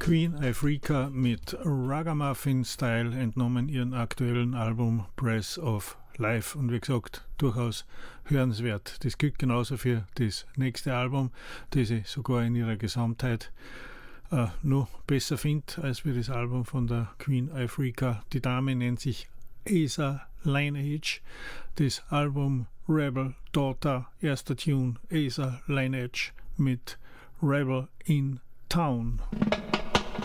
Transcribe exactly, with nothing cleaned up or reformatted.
Queen Ifrica mit Ragamuffin Style, entnommen ihren aktuellen Album Breath of Life, und wie gesagt, durchaus hörenswert. Das gilt genauso für das nächste Album, das ich sogar in ihrer Gesamtheit äh, noch besser finde als für das Album von der Queen Ifrica. Die Dame nennt sich Asa Lineage, das Album Rebel Daughter, erster Tune Asa Lineage mit Rebel in Town.